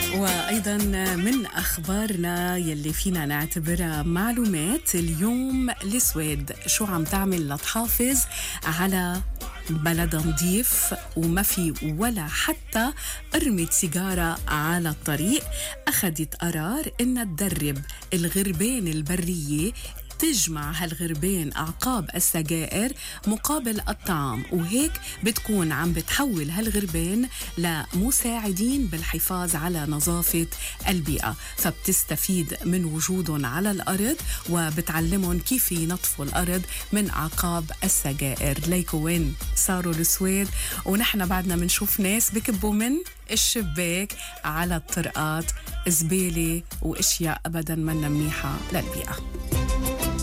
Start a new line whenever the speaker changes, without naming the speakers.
وأيضا من أخبارنا يلي فينا نعتبرها معلومات اليوم، السويد شو عم تعمل لتحافظ على بلد نظيف وما في ولا حتى قرمة سيجارة على الطريق. أخذت قرار إنها تدرب الغربان البرية تجمع هالغربان أعقاب السجائر مقابل الطعام، وهيك بتكون عم بتحول هالغربان لمساعدين بالحفاظ على نظافة البيئة، فبتستفيد من وجودهم على الأرض وبتعلمهم كيف ينظفوا الأرض من أعقاب السجائر. ليكو وين صاروا السويد ونحن بعدنا منشوف ناس بكبوا من الشباك على الطرقات زبالة وإشياء أبدا منا منيحة للبيئة.